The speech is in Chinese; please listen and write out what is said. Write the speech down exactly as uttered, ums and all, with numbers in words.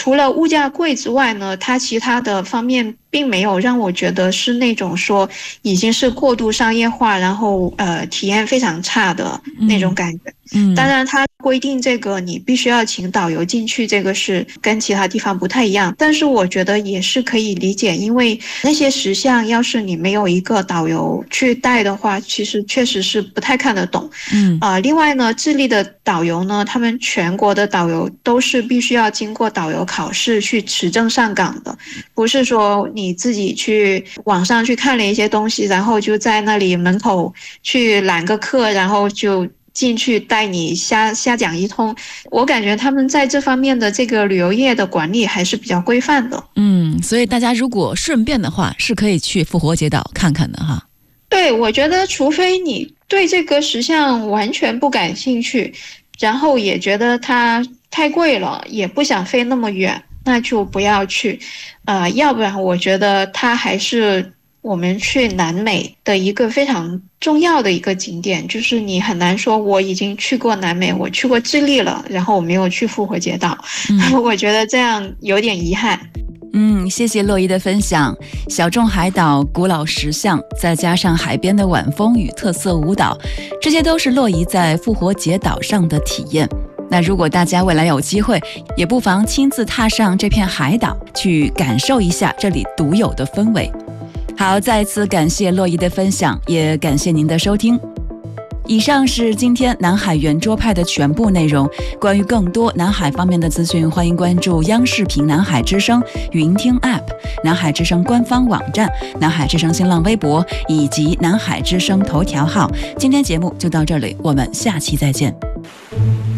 除了物价贵之外呢，它其他的方面并没有让我觉得是那种说已经是过度商业化，然后呃体验非常差的那种感觉。嗯，当然它规定这个你必须要请导游进去，这个是跟其他地方不太一样，但是我觉得也是可以理解，因为那些石像要是你没有一个导游去带的话，其实确实是不太看得懂。嗯，呃，另外呢，智利的导游呢，他们全国的导游都是必须要经过导游考试去持证上岗的，不是说你自己去网上去看了一些东西，然后就在那里门口去揽个客，然后就进去带你瞎瞎讲一通。我感觉他们在这方面的这个旅游业的管理还是比较规范的。 嗯，所以大家如果顺便的话，是可以去复活节岛看看的哈。 对，我觉得除非你对这个石像完全不感兴趣，然后也觉得它太贵了，也不想飞那么远，那就不要去。呃，要不然我觉得它还是我们去南美的一个非常重要的一个景点，就是你很难说我已经去过南美，我去过智利了，然后我没有去复活节岛，嗯、我觉得这样有点遗憾。 嗯，谢谢洛伊的分享。小众海岛、古老石像，再加上海边的晚风与特色舞蹈，这些都是洛伊在复活节岛上的体验。那如果大家未来有机会，也不妨亲自踏上这片海岛，去感受一下这里独有的氛围。好，再次感谢洛伊的分享，也感谢您的收听。以上是今天南海圆桌派的全部内容。关于更多南海方面的资讯，欢迎关注央视频南海之声云听 App、 南海之声官方网站、南海之声新浪微博以及南海之声头条号。今天节目就到这里，我们下期再见。